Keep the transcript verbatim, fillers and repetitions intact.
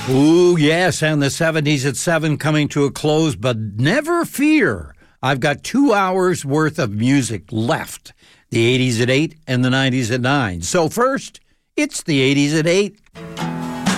Ooh, yes, and the seventies at seven coming to a close, but never fear. I've got two hours worth of music left. The eighties at eight and the nineties at nine. So first, it's the eighties at eight.